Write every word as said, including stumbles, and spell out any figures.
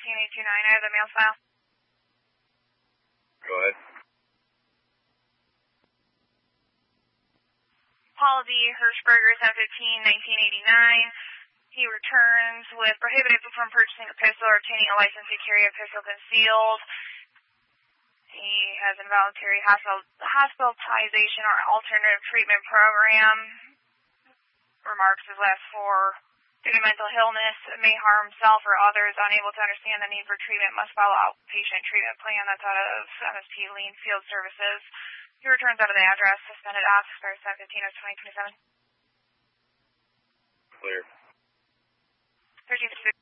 thirteen eight two nine. I have the mail file. Go ahead. Paul D. Hirschberger, seven fifteen nineteen eighty-nine. He returns with prohibited from purchasing a pistol or obtaining a license to carry a pistol concealed. He has involuntary hospital, hospitalization or alternative treatment program. Remarks his last four. Due to mental illness, may harm himself or others, unable to understand the need for treatment, must follow outpatient treatment plan that's out of M S P Lean Field Services. He returns out of the address, suspended off, expires seven fifteen of twenty twenty-seven. Clear. thirteen